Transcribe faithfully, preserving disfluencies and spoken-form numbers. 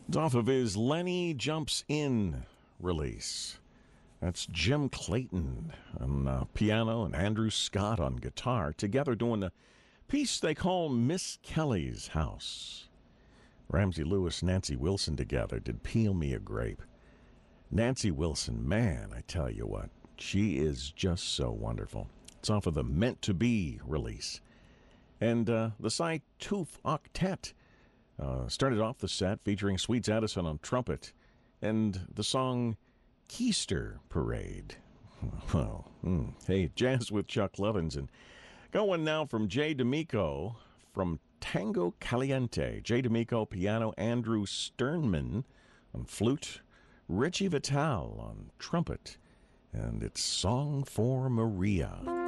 It's off of his Lenny Jumps In release. That's Jim Clayton on uh, piano and Andrew Scott on guitar, together doing the piece they call Miss Kelly's House. Ramsey Lewis, Nancy Wilson together did Peel Me a Grape. Nancy Wilson, man, I tell you what, she is just so wonderful. It's off of the Meant to Be release. And uh, the Cy Tooth Octet uh, started off the set featuring Sweets Addison on trumpet and the song Keister Parade. Well, mm, hey, jazz with Chuck Lovins. And got one now from Jay D'Amico from Tango Caliente. Jay D'Amico, piano, Andrew Sternman on flute, Richie Vital on trumpet, and it's Song for Maria.